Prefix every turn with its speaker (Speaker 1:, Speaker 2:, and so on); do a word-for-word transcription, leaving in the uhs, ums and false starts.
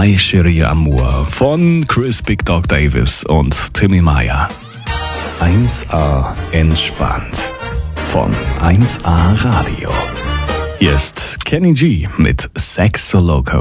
Speaker 1: My Chérie Amour von Chris Big Dog Davis und Timmy Meyer. eins A entspannt von eins A Radio. Hier ist Kenny G mit Sex So Loco.